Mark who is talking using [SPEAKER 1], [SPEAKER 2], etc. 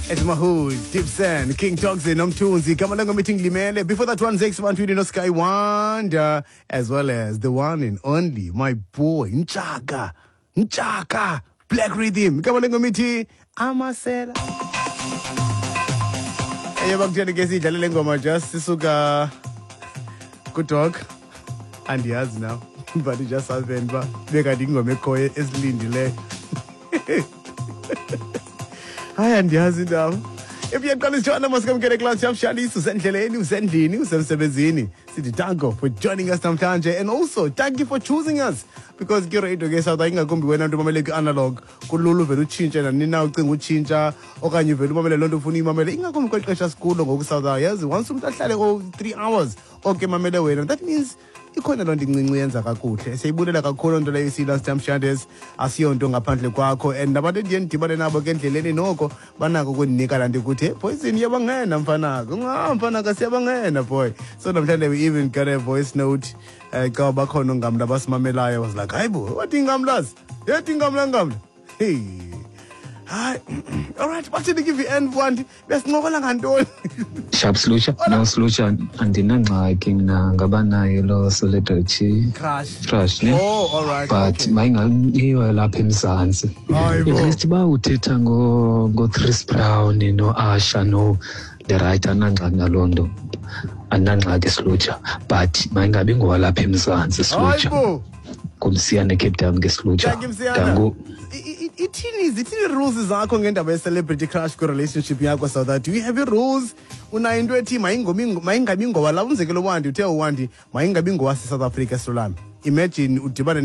[SPEAKER 1] It's Mahood, Tipson, King Toxin, Nomtunzi, Kamalanga meeting Limele. Before that one, 6-1 no Sky Wonder, as well as the one and only, my boy, Nchaka, Black Rhythm, Kamalanga meeting, Amasela. Hey, back to the Gesi, Jalengoma, just Suka, good talk, and he has now, but it just happened, but Bega Dingo Mekoe is Lindile. Hi, and yes, now. If you're going to join us, come get a glass of Shadi, Susanteleni, Usendini, Usensebezini. City Tango for joining us sometimes. And also, thank you for choosing us. Because get ready to get out. I'm going to be when analog. Kululu Veru Chincha and Nina Chincha. Okan you Veru Mamela Londo Funi Mamela. Inga come to school or go south. Yes, once some 3 hours. Okay, Mamela way. And that means you couldn't don't think Ningwians are good. Say Buddha like a colon to lay see last time Shades. I see on Tonga Pantle Quaco and about the gent, but an abogan Lady Noko, Banago good nickel and the good poison Yabangan and Fanaga Sabangan, boy. So sometimes we even got a voice note. Go back home on Gamda Bas Mamela. I was like, I what thing Gamlas? Yeah, think Gamlangam. Hey. Hi. All right, what did they give you end one? There's no one and all.
[SPEAKER 2] Sharp solution, no solution, and in King Gabana, yellow solidarity crash.
[SPEAKER 1] Oh, all right.
[SPEAKER 2] But my you will up him sans. It's about Titango, go Chris Brown, Asha, no, the right and Londo, and Nanga Geslucha. But my Gabing will up him sans, Slucha. Come see and keep down Geslucha.
[SPEAKER 1] It rules zakho ngendaba ye celebrity crush ko relationship yakho so that you have rules una into ethi mayingabi ngoba la umzekelo wandi uthe uwandi mayingabi ngowase South Africa Solana. Imagine udibane